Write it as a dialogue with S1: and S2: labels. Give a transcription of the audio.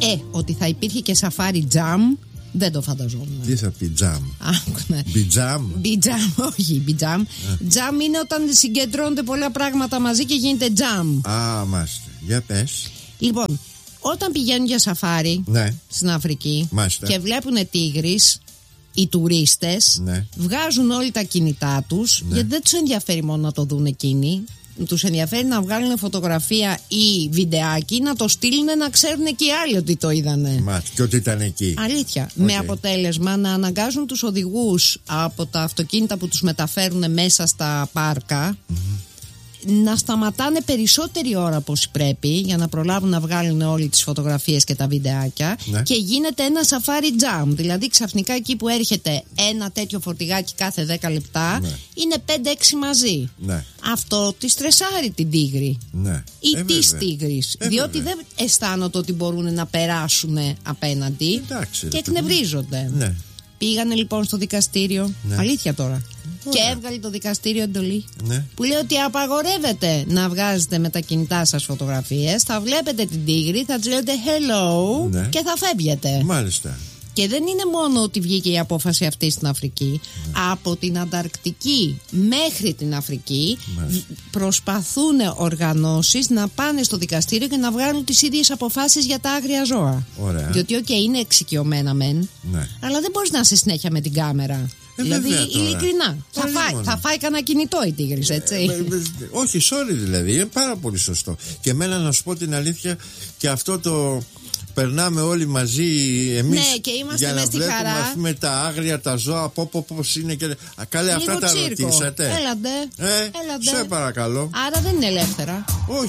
S1: Ότι θα υπήρχε και σαφάρι τζαμ, δεν το φανταζόμουν.
S2: Τι θα πει τζαμ? Μπιτζαμ?
S1: Μπιτζαμ, όχι μπιτζαμ. Τζαμ είναι όταν συγκεντρώνονται πολλά πράγματα μαζί και γίνεται τζαμ.
S2: Μάλιστα. Για πες.
S1: Λοιπόν, όταν πηγαίνουν για σαφάρι στην Αφρική και βλέπουν τίγρης, οι τουρίστες βγάζουν όλοι τα κινητά τους, γιατί δεν τους ενδιαφέρει μόνο να το δουν εκείνοι. Τους ενδιαφέρει να βγάλουν φωτογραφία ή βιντεάκι, να το στείλουν, να ξέρουν και οι άλλοι ότι το είδανε.
S2: Και ότι ήταν εκεί.
S1: Αλήθεια. Με αποτέλεσμα να αναγκάζουν τους οδηγούς από τα αυτοκίνητα που τους μεταφέρουν μέσα στα πάρκα να σταματάνε περισσότερη ώρα από όσοι πρέπει, για να προλάβουν να βγάλουν όλες τις φωτογραφίες και τα βιντεάκια, και γίνεται ένα σαφάρι τζαμ. Δηλαδή ξαφνικά εκεί που έρχεται ένα τέτοιο φορτηγάκι κάθε 10 λεπτά είναι 5-6 μαζί. Αυτό τη στρεσάρει την τίγρη ή τις τίγρης, διότι δεν αισθάνονται ότι μπορούν να περάσουν απέναντι και εκνευρίζονται. Πήγανε λοιπόν στο δικαστήριο, αλήθεια τώρα, και έβγαλε το δικαστήριο εντολή που λέει ότι απαγορεύεται να βγάζετε με τα κινητά σας φωτογραφίες. Θα βλέπετε την τίγρη, θα της λέτε hello και θα φεύγετε.
S2: Μάλιστα.
S1: Και δεν είναι μόνο ότι βγήκε η απόφαση αυτή στην Αφρική. Από την Ανταρκτική μέχρι την Αφρική προσπαθούν οργανώσεις να πάνε στο δικαστήριο και να βγάλουν τις ίδιες αποφάσεις για τα άγρια ζώα. Διότι είναι εξοικειωμένα μεν, αλλά δεν μπορείς να είσαι συνέχεια με την κάμερα. Δηλαδή, ειλικρινά, θα φάει κανένα κινητό η τίγρης, έτσι.
S2: Όχι, sorry δηλαδή, είναι πάρα πολύ σωστό. Και εμένα, να σου πω την αλήθεια, και αυτό το περνάμε όλοι μαζί εμείς,
S1: και είμαστε
S2: για να βλέπουμε
S1: χαρά.
S2: Με τα άγρια, τα ζώα, πώς είναι και... Καλέ, αυτά τα ρωτήσατε?
S1: Έλαντε.
S2: Σε παρακαλώ.
S1: Άρα δεν είναι ελεύθερα.
S2: Όχι.